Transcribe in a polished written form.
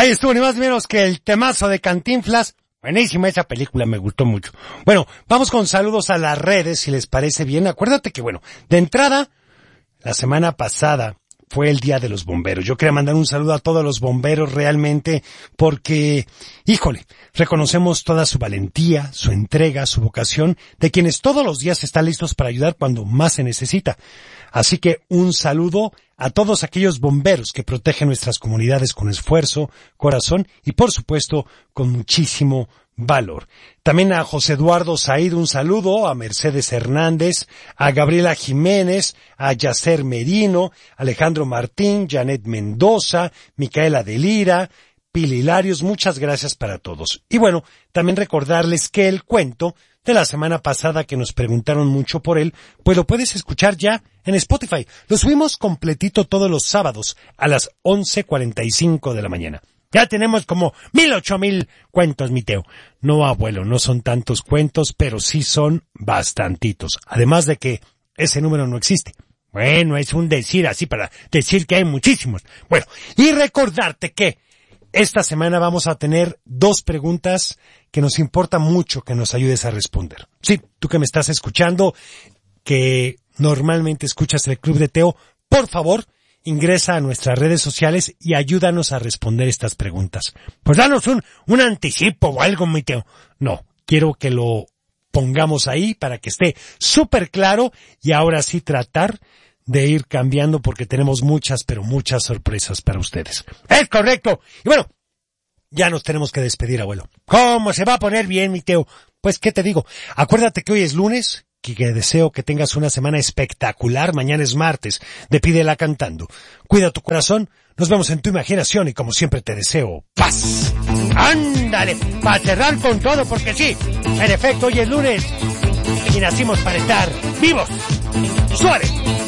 Ahí estuvo ni más ni menos que el temazo de Cantinflas. Buenísima esa película, me gustó mucho. Bueno, vamos con saludos a las redes, si les parece bien. Acuérdate que, bueno, de entrada, la semana pasada fue el Día de los Bomberos. Yo quería mandar un saludo a todos los bomberos realmente porque, híjole, reconocemos toda su valentía, su entrega, su vocación, de quienes todos los días están listos para ayudar cuando más se necesita. Así que un saludo a todos aquellos bomberos que protegen nuestras comunidades con esfuerzo, corazón y, por supuesto, con muchísimo valor. También a José Eduardo Said un saludo, a Mercedes Hernández, a Gabriela Jiménez, a Yacer Merino, Alejandro Martín, Janet Mendoza, Micaela de Lira, Pili Larios, muchas gracias para todos. Y bueno, también recordarles que el cuento de la semana pasada que nos preguntaron mucho por él, pues lo puedes escuchar ya en Spotify. Lo subimos completito todos los sábados a las 11:45 de la mañana. Ya tenemos como 1,000-8,000 cuentos, mi Teo. No, abuelo, no son tantos cuentos, pero sí son bastantitos. Además de que ese número no existe. Bueno, es un decir así para decir que hay muchísimos. Bueno, y recordarte que esta semana vamos a tener 2 preguntas que nos importa mucho que nos ayudes a responder. Sí, tú que me estás escuchando, que normalmente escuchas el Club de Teo, por favor, ingresa a nuestras redes sociales y ayúdanos a responder estas preguntas. Pues danos un anticipo o algo, mi Teo. No, quiero que lo pongamos ahí para que esté súper claro y ahora sí tratar de ir cambiando porque tenemos muchas, pero muchas sorpresas para ustedes. ¡Es correcto! Y bueno, ya nos tenemos que despedir, abuelo. ¿Cómo se va a poner bien, mi Teo? Pues, ¿qué te digo? Acuérdate que hoy es lunes, que deseo que tengas una semana espectacular. Mañana es martes, de Pídela Cantando. Cuida tu corazón, nos vemos en tu imaginación y como siempre te deseo paz. ¡Ándale! Para cerrar con todo, porque sí, en efecto, hoy es lunes y nacimos para estar vivos. ¡Suárez!